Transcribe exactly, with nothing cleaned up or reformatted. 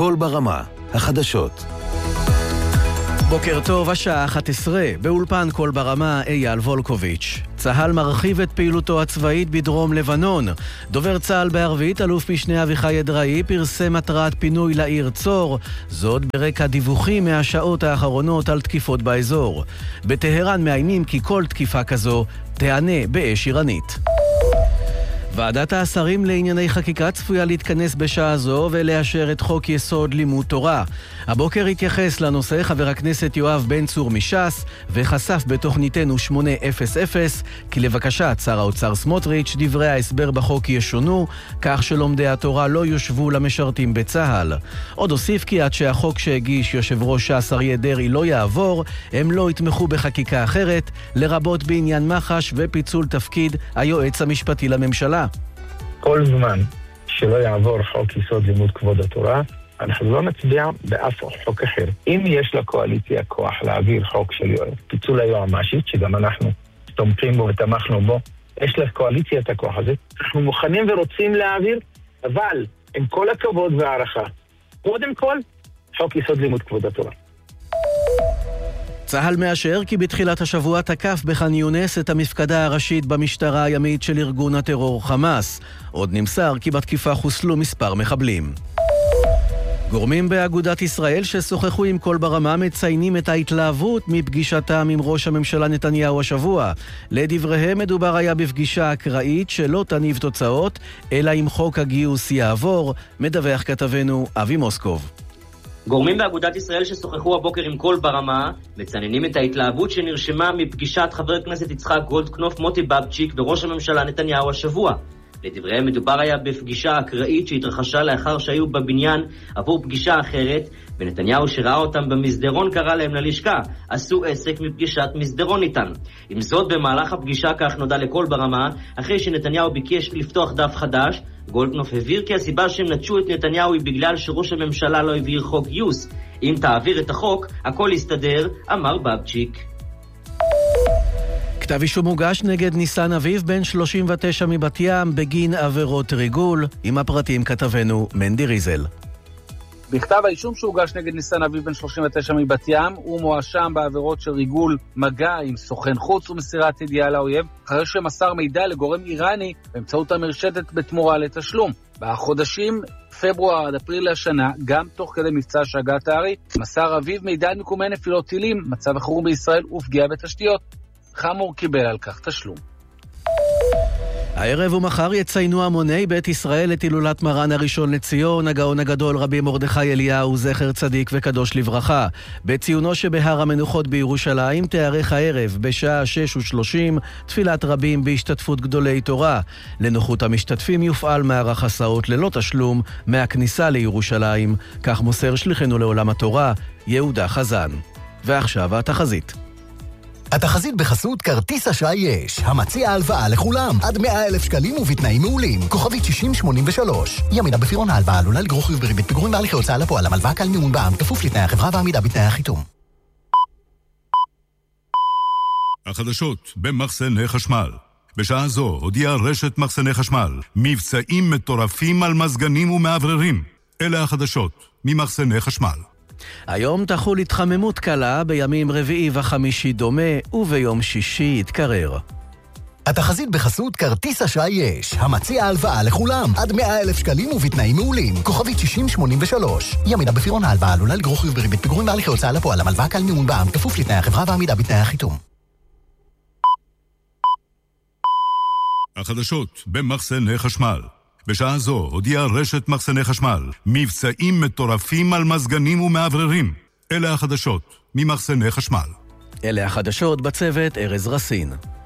קול ברמה, החדשות. בוקר טוב, השעה אחת עשרה, באולפן קול ברמה, אייל וולקוביץ'. צהל מרחיב את פעילותו הצבאית בדרום לבנון. דובר צהל בערבית, אלוף משנה אביחי אדראי, פרסם מטרת פינוי לעיר צור, זאת ברקע דיווחים מהשעות האחרונות על תקיפות באזור. בטהרן מאיימים כי כל תקיפה כזו תענה באש איראנית. ועדת השרים לענייני חקיקה צפויה להתכנס בשעה זו ולאשר את חוק יסוד לימוד תורה. הבוקר התייחס לנושא חבר הכנסת יואב בן צור מש"ס וחשף בתוכניתנו שמונה אפס אפס כי לבקשת שר האוצר סמוטריץ' דברי ההסבר בחוק ישונו כך שלומדי התורה לא יושבו למשרתים בצה"ל. עוד הוסיף כי עד שהחוק שהגיש יושב ראש ש"ס אריה דרעי לא יעבור, הם לא יתמכו בחקיקה אחרת, לרבות בעניין מח"ש ופיצול תפקיד היועץ המשפטי לממשלה. כל זמן שלא יעבור חוק יסוד לימוד כבוד התורה, אנחנו לא נצביע באף חוק אחר. אם יש לקואליציה כוח להעביר חוק של פיצול היועמ"שית, שגם אנחנו תומכים בו ותמכנו בו, יש לקואליציה את הכוח הזה. אנחנו מוכנים ורוצים להעביר, אבל עם כל הכבוד והערכה, קודם כל, חוק יסוד לימוד כבוד התורה. צהל מאשר כי בתחילת השבוע תקף בח'אן יונס את המפקדה הראשית במשטרה הימית של ארגון הטרור חמאס. עוד נמסר כי בתקיפה חוסלו מספר מחבלים. גורמים באגודת ישראל ששוחחו עם קול ברמה מציינים את ההתלהבות מפגישתם עם ראש הממשלה נתניהו השבוע. לדבריהם מדובר היה בפגישה אקראית שלא תניב תוצאות, אלא אם חוק הגיוס יעבור, מדווח כתבנו אבי מוסקוב. גורמים באגודת ישראל ששוחחו הבוקר עם קול ברמה מצננים את ההתלהבות שנרשמה מפגישת חבר הכנסת יצחק גולדקנופ מוטי בבצ'יק וראש הממשלה נתניהו השבוע. לדבריהם מדובר היה בפגישה אקראית שהתרחשה לאחר שהיו בבניין עבור פגישה אחרת, ונתניהו שראה אותם במסדרון קרא להם ללשכה, עשו עסק מפגישת מסדרון איתם. עם זאת, במהלך הפגישה, כך נודע לקול ברמה, אחרי שנתניהו ביקש לפתוח דף חדש, גולדקנופ הבהיר כי הסיבה שהם נטשו את נתניהו היא בגלל שראש הממשלה לא העביר חוק גיוס. אם תעביר את החוק, הכל יסתדר, אמר בבצ'יק. כתב אישום הוגש נגד ניסן אביב בן שלושים ותשע מבת ים בגין עבירות ריגול, עם הפרטים כתבנו מנדי ריזל. בכתב האישום שהוגש נגד ניסן אביב בן שלושים ותשע מבת ים, הוא מואשם בעבירות של ריגול מגע עם סוכן חוץ ומסירת ידיעה לאויב, אחרי שמסר מידע לגורם איראני באמצעות המרשתת בתמורה לתשלום. בחודשים פברואר עד אפריל השנה, גם תוך כדי מבצע שגת הארי, מסר אביב מידע על מיקומי נפילות טילים, מצב החירום בישראל ופגיעה בתשתיות. חמור קיבל על כך תשלום. הערב ומחר יציינו המוני בית ישראל את הילולת מרן הראשון לציון, הגאון הגדול רבי מרדכי אליהו, זכר צדיק וקדוש לברכה. בציונו שבהר המנוחות בירושלים תארך הערב בשעה שש ושלושים תפילת רבים בהשתתפות גדולי תורה. לנוחות המשתתפים יופעל מערך הסעות ללא תשלום מהכניסה לירושלים, כך מוסר שליחנו לעולם התורה יהודה חזן. ועכשיו התחזית. התחזית בחסות כרטיס אשראי יש, המציע הלוואה לכולם, עד מאה אלף שקלים ובתנאים מעולים, כוכבית שישים שמונים ושלוש. ימינה בפירעון ההלוואה עלולה לגרור חיוב בריבית פיגורים בהליכי הוצאה לפועל, המלוואה קל מימון בע"מ, כפוף לתנאי החברה ועמידה בתנאי החיתום. החדשות במחסני חשמל. בשעה זו הודיעה רשת מחסני חשמל, מבצעים מטורפים על מזגנים ומעבררים. אלה החדשות ממחסני חשמל. היום תחול התחממות קלה, בימים רביעי וחמישי דומה, וביום שישי יתקרר. התחזית בחסות כרטיס אשראי יש, המציע הלוואה לכולם, עד מאה אלף שקלים ובתנאים מעולים, כוכבית שישים שמונים ושלוש. ימינה בפירעון ההלוואה עלולה לגרור חיוב בריבית פיגורים בהליכי הוצאה לפועל, המלוואה קל מימון בע"מ, כפוף לתנאי החברה ועמידה בתנאי החיתום. החדשות במחסני חשמל. בשעה זו הודיעה רשת מחסני חשמל, מבצעים מטורפים על מזגנים ומעבררים. אלה החדשות ממחסני חשמל. אלה החדשות בצוות ארז רסין.